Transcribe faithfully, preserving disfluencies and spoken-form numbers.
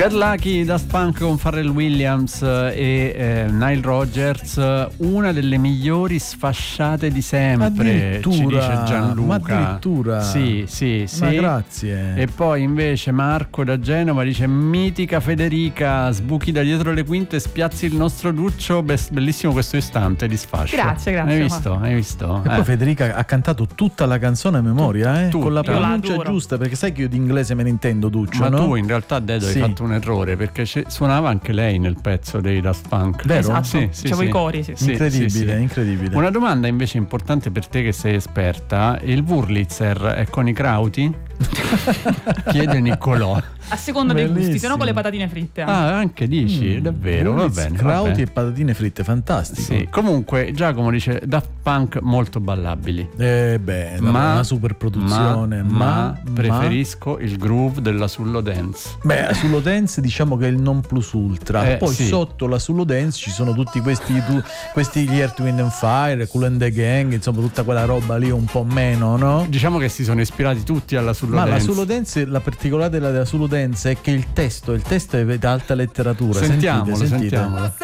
Get Lucky, Daft Punk con Pharrell Williams e eh, Nile Rodgers, una delle migliori sfasciate di sempre, ci dice Gianluca. Ma addirittura? Sì, sì, sì. Ma grazie. E poi invece Marco da Genova dice: mitica Federica, sbuchi da dietro le quinte, spiazzi il nostro Duccio, bellissimo questo istante di sfascio. Grazie, grazie. Hai visto? Hai visto? E eh. poi Federica ha cantato tutta la canzone a memoria, eh? Tutta. Con la Io pronuncia l'adoro. giusta, perché sai che io di inglese me ne intendo, Duccio, Ma no? tu in realtà, Dedo, Sì. hai fatto un errore, perché c'è- suonava anche lei nel pezzo dei Daft Punk. Vero? Esatto, Sì, sì, facevo sì. i cori, sì. Sì, Incredibile, sì, sì. incredibile. Una domanda invece importante per te che sei esperta: il Wurlitzer è con i crauti? Chiede Niccolò. A seconda dei gusti, Bellissimo. se no con le patatine fritte. anche. Ah, anche dici? Mm, Davvero? Va Wurlitz, bene. va crauti bene. e patatine fritte, fantastico. Sì. Comunque Giacomo dice Daft Punk molto ballabili. Eh beh, Ma- una super produzione, ma, ma, ma preferisco il groove della Sullo Dance. Beh, sullo dance diciamo che è il non plus ultra. Eh, Poi sì. sotto la sullo dance ci sono tutti questi tu, questi gli Earth, Wind and Fire, Kool and the Gang, insomma tutta quella roba lì un po' meno, no? Diciamo che si sono ispirati tutti alla Sullo Ma Dance. la sullo dance, la particolarità della, della sullo dance è che il testo, il testo è di alta letteratura. Sentiamolo, sentite, sentite. sentiamolo.